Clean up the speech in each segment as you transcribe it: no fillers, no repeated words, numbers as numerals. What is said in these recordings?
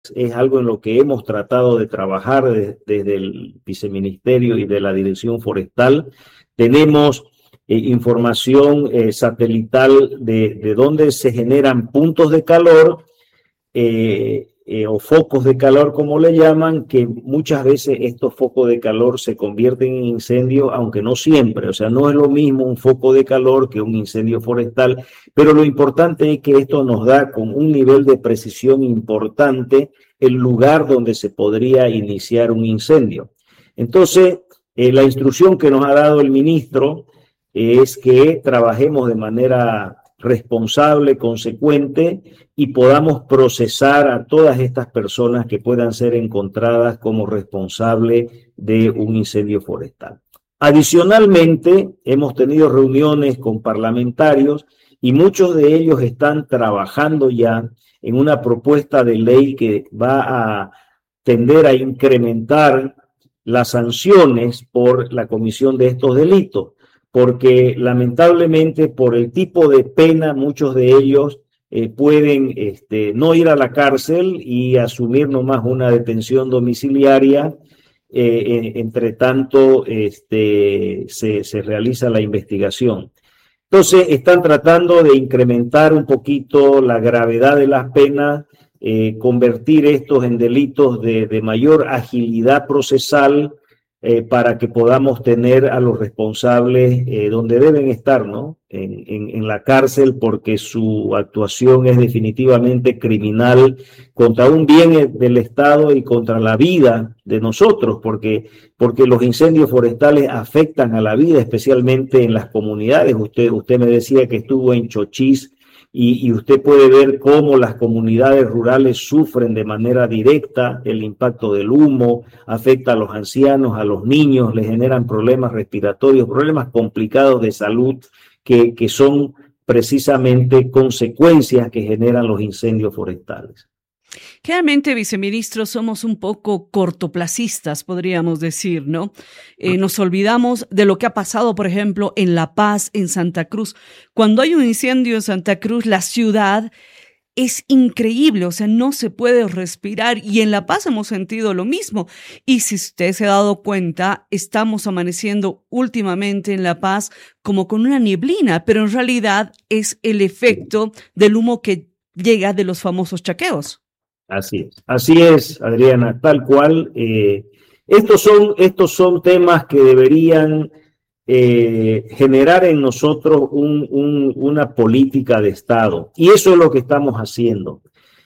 es algo en lo que hemos tratado de trabajar desde el viceministerio y de la Dirección Forestal. Tenemos información satelital de dónde se generan puntos de calor o focos de calor, como le llaman, que muchas veces estos focos de calor se convierten en incendios, aunque no siempre. O sea, no es lo mismo un foco de calor que un incendio forestal, pero lo importante es que esto nos da con un nivel de precisión importante el lugar donde se podría iniciar un incendio. Entonces, la instrucción que nos ha dado el ministro es que trabajemos de manera responsable, consecuente, y podamos procesar a todas estas personas que puedan ser encontradas como responsables de un incendio forestal. Adicionalmente, hemos tenido reuniones con parlamentarios y muchos de ellos están trabajando ya en una propuesta de ley que va a tender a incrementar las sanciones por la comisión de estos delitos, porque lamentablemente por el tipo de pena muchos de ellos pueden no ir a la cárcel y asumir nomás una detención domiciliaria. Entre tanto, se realiza la investigación. Entonces, están tratando de incrementar un poquito la gravedad de las penas, convertir estos en delitos de mayor agilidad procesal, para que podamos tener a los responsables donde deben estar, ¿no? En la cárcel, porque su actuación es definitivamente criminal contra un bien del Estado y contra la vida de nosotros, porque los incendios forestales afectan a la vida, especialmente en las comunidades. Usted me decía que estuvo en Chochís, y usted puede ver cómo las comunidades rurales sufren de manera directa el impacto del humo, afecta a los ancianos, a los niños, les generan problemas respiratorios, problemas complicados de salud que son precisamente consecuencias que generan los incendios forestales. Realmente, viceministro, somos un poco cortoplacistas, podríamos decir, ¿no? Nos olvidamos de lo que ha pasado, por ejemplo, en La Paz, en Santa Cruz. Cuando hay un incendio en Santa Cruz, la ciudad es increíble, o sea, no se puede respirar, y en La Paz hemos sentido lo mismo. Y si usted se ha dado cuenta, estamos amaneciendo últimamente en La Paz como con una nieblina, pero en realidad es el efecto del humo que llega de los famosos chaqueos. Así es, Adriana, tal cual. Estos son temas que deberían generar en nosotros una política de Estado, y eso es lo que estamos haciendo.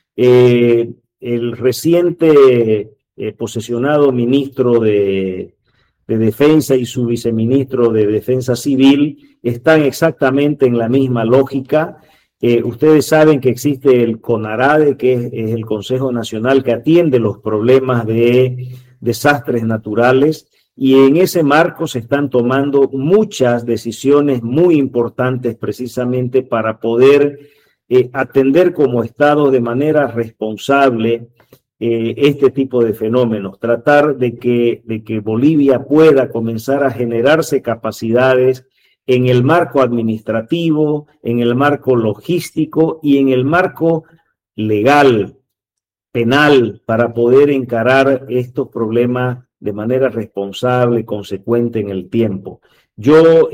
El reciente posesionado ministro de Defensa y su viceministro de Defensa Civil están exactamente en la misma lógica. Ustedes saben que existe el CONARADE, que es el Consejo Nacional que atiende los problemas de desastres naturales, y en ese marco se están tomando muchas decisiones muy importantes precisamente para poder atender como Estado de manera responsable este tipo de fenómenos, tratar de que Bolivia pueda comenzar a generarse capacidades en el marco administrativo, en el marco logístico y en el marco legal, penal, para poder encarar estos problemas de manera responsable, consecuente en el tiempo. Yo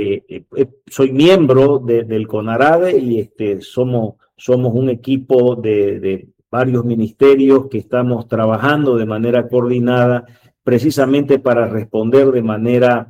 soy miembro del CONARADE, y somos un equipo de varios ministerios que estamos trabajando de manera coordinada precisamente para responder de manera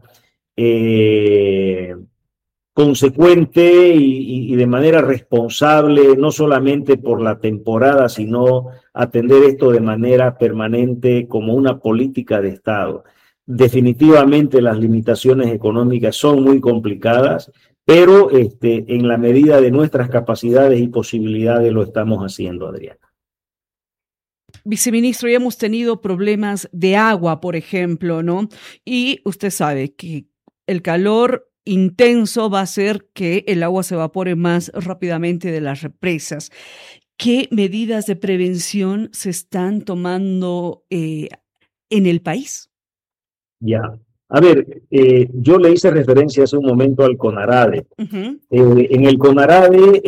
eh, consecuente y de manera responsable, no solamente por la temporada, sino atender esto de manera permanente como una política de Estado. Definitivamente las limitaciones económicas son muy complicadas, pero en la medida de nuestras capacidades y posibilidades lo estamos haciendo, Adrián. Viceministro, ya hemos tenido problemas de agua, por ejemplo, ¿no? Y usted sabe que el calor intenso va a hacer que el agua se evapore más rápidamente de las represas. ¿Qué medidas de prevención se están tomando en el país? Ya. A ver, yo le hice referencia hace un momento al CONARADE. Ujú. En el CONARADE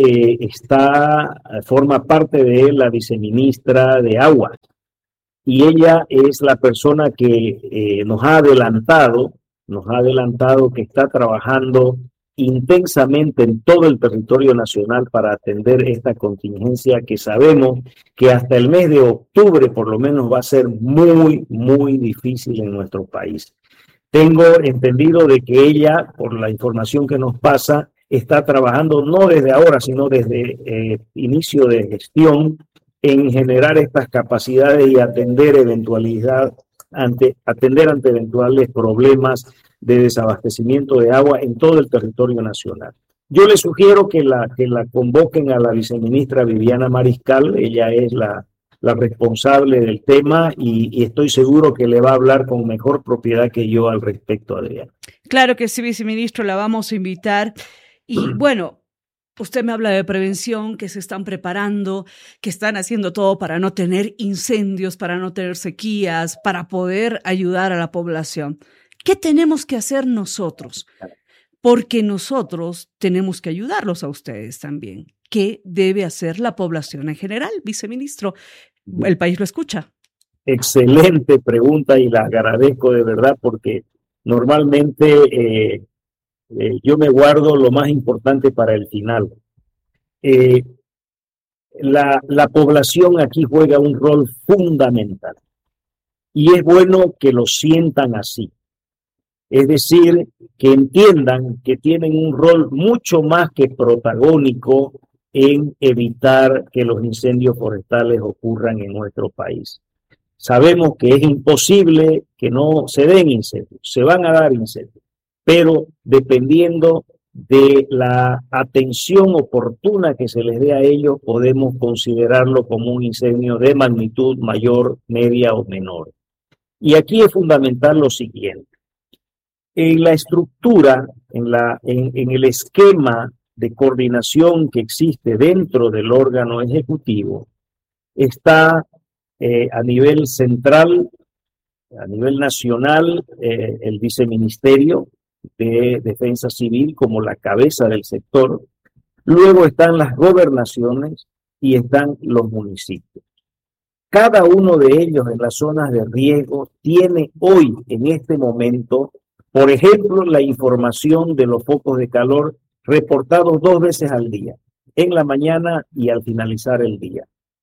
forma parte de él la viceministra de Agua y ella es la persona que nos ha adelantado que está trabajando intensamente en todo el territorio nacional para atender esta contingencia que sabemos que hasta el mes de octubre por lo menos va a ser muy, muy difícil en nuestro país. Tengo entendido de que ella, por la información que nos pasa, está trabajando no desde ahora, sino desde inicio de gestión en generar estas capacidades y atender ante eventuales problemas de desabastecimiento de agua en todo el territorio nacional. Yo le sugiero que la convoquen a la viceministra Viviana Mariscal. Ella es la responsable del tema y estoy seguro que le va a hablar con mejor propiedad que yo al respecto, Adrián. Claro que sí, viceministro, la vamos a invitar. Y bueno, usted me habla de prevención, que se están preparando, que están haciendo todo para no tener incendios, para no tener sequías, para poder ayudar a la población. ¿Qué tenemos que hacer nosotros? Porque nosotros tenemos que ayudarlos a ustedes también. ¿Qué debe hacer la población en general, viceministro? El país lo escucha. Excelente pregunta y la agradezco de verdad porque normalmente yo me guardo lo más importante para el final. Eh, la población aquí juega un rol fundamental y es bueno que lo sientan así. Es decir, que entiendan que tienen un rol mucho más que protagónico en evitar que los incendios forestales ocurran en nuestro país. Sabemos que es imposible que no se den incendios, se van a dar incendios, pero dependiendo de la atención oportuna que se les dé a ellos, podemos considerarlo como un incendio de magnitud mayor, media o menor. Y aquí es fundamental lo siguiente. En la estructura, en el esquema de coordinación que existe dentro del órgano ejecutivo, está a nivel central, a nivel nacional, el viceministerio de Defensa Civil como la cabeza del sector. Luego están las gobernaciones y están los municipios. Cada uno de ellos en las zonas de riesgo tiene hoy, en este momento, por ejemplo, la información de los focos de calor reportados 2 veces al día, en la mañana y al finalizar el día.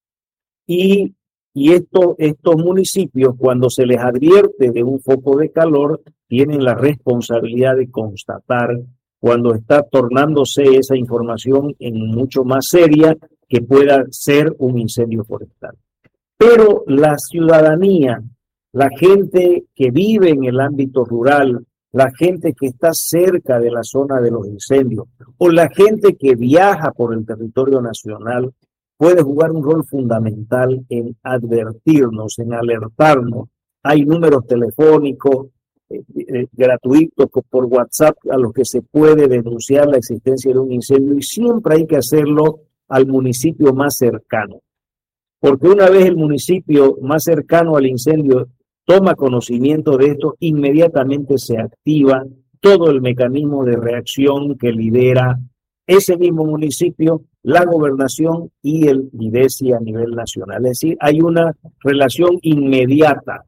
Y estos municipios, cuando se les advierte de un foco de calor, tienen la responsabilidad de constatar cuando está tornándose esa información en mucho más seria que pueda ser un incendio forestal. Pero la ciudadanía, la gente que vive en el ámbito rural, la gente que está cerca de la zona de los incendios o la gente que viaja por el territorio nacional puede jugar un rol fundamental en advertirnos, en alertarnos. Hay números telefónicos gratuitos por WhatsApp a los que se puede denunciar la existencia de un incendio y siempre hay que hacerlo al municipio más cercano. Porque una vez el municipio más cercano al incendio toma conocimiento de esto, inmediatamente se activa todo el mecanismo de reacción que lidera ese mismo municipio, la gobernación y el IDESI a nivel nacional. Es decir, hay una relación inmediata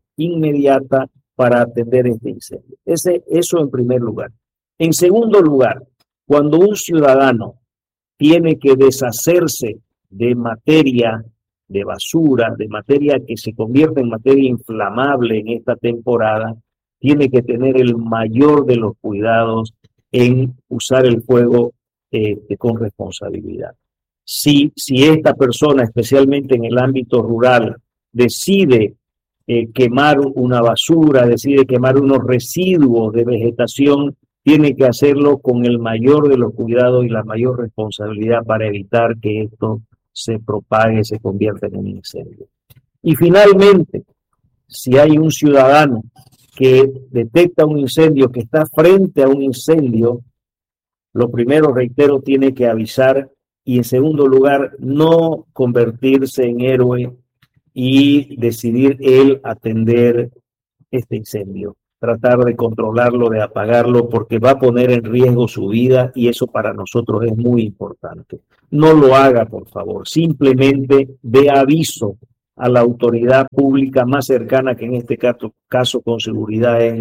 para atender este incendio. Eso en primer lugar. En segundo lugar, cuando un ciudadano tiene que deshacerse de materia, de basura, de materia que se convierte en materia inflamable en esta temporada, tiene que tener el mayor de los cuidados en usar el fuego con responsabilidad. Si esta persona, especialmente en el ámbito rural, decide quemar una basura, decide quemar unos residuos de vegetación, tiene que hacerlo con el mayor de los cuidados y la mayor responsabilidad para evitar que esto se propague, se convierta en un incendio. Y finalmente, si hay un ciudadano que detecta un incendio, que está frente a un incendio, lo primero, reitero, tiene que avisar y en segundo lugar, no convertirse en héroe y decidir él atender este incendio. tratar de controlarlo, de apagarlo, porque va a poner en riesgo su vida y eso para nosotros es muy importante. No lo haga, por favor. Simplemente dé aviso a la autoridad pública más cercana, que en este caso con seguridad es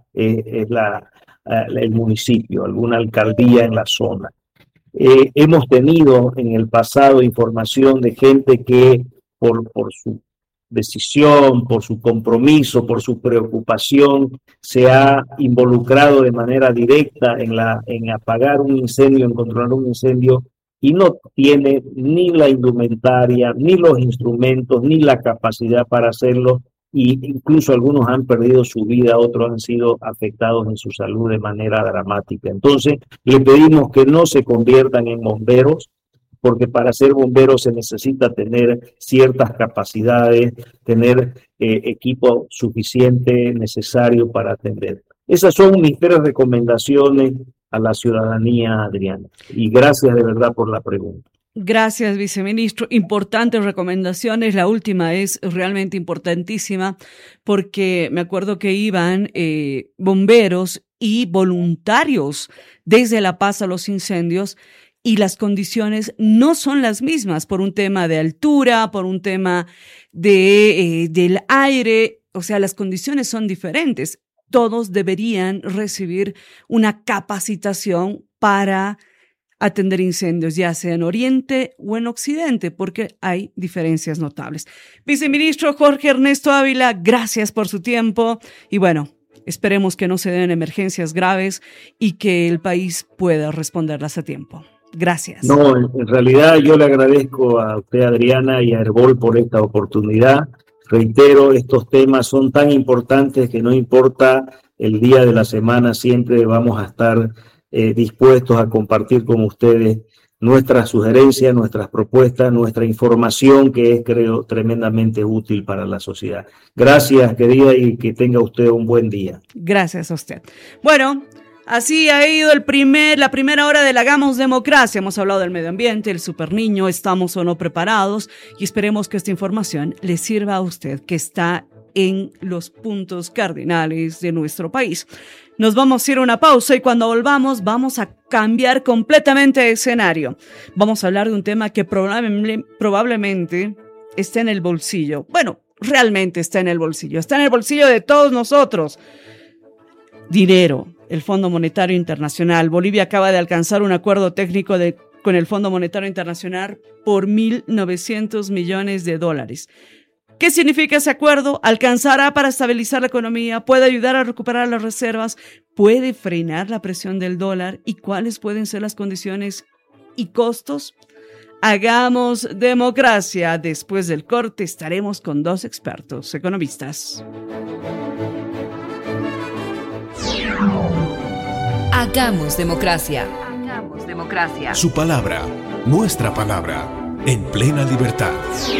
el municipio, alguna alcaldía en la zona. Hemos tenido en el pasado información de gente que por su decisión, por su compromiso, por su preocupación, se ha involucrado de manera directa en apagar un incendio, en controlar un incendio, y no tiene ni la indumentaria, ni los instrumentos, ni la capacidad para hacerlo, y incluso algunos han perdido su vida, otros han sido afectados en su salud de manera dramática. Entonces, le pedimos que no se conviertan en bomberos, porque para ser bombero se necesita tener ciertas capacidades, tener equipo suficiente, necesario para atender. Esas son mis 3 recomendaciones a la ciudadanía, Adriana. Y gracias de verdad por la pregunta. Gracias, viceministro. Importantes recomendaciones. La última es realmente importantísima porque me acuerdo que iban bomberos y voluntarios desde La Paz a los incendios y las condiciones no son las mismas por un tema de altura, por un tema del aire. O sea, las condiciones son diferentes. Todos deberían recibir una capacitación para atender incendios, ya sea en Oriente o en Occidente, porque hay diferencias notables. Viceministro Jorge Ernesto Ávila, gracias por su tiempo y bueno, esperemos que no se den emergencias graves y que el país pueda responderlas a tiempo. Gracias. No, en realidad yo le agradezco a usted, Adriana, y a Herbol por esta oportunidad. Reitero, estos temas son tan importantes que no importa el día de la semana, siempre vamos a estar dispuestos a compartir con ustedes nuestras sugerencias, nuestras propuestas, nuestra información que es, creo, tremendamente útil para la sociedad. Gracias, querida, y que tenga usted un buen día. Gracias a usted. Bueno, así ha ido la primera hora de Hagamos Democracia. Hemos hablado del medio ambiente, el superniño, estamos o no preparados y esperemos que esta información le sirva a usted que está en los puntos cardinales de nuestro país. Nos vamos a ir a una pausa y cuando volvamos vamos a cambiar completamente de escenario. Vamos a hablar de un tema que probablemente está en el bolsillo. Bueno, realmente está en el bolsillo de todos nosotros. Dinero. El Fondo Monetario Internacional. Bolivia acaba de alcanzar un acuerdo técnico con el Fondo Monetario Internacional por $1.900 millones. ¿Qué significa ese acuerdo? ¿Alcanzará para estabilizar la economía? ¿Puede ayudar a recuperar las reservas? ¿Puede frenar la presión del dólar? ¿Y cuáles pueden ser las condiciones y costos? Hagamos Democracia. Después del corte estaremos con 2 expertos economistas. Hagamos Democracia. Hagamos Democracia. Su palabra, nuestra palabra, en plena libertad.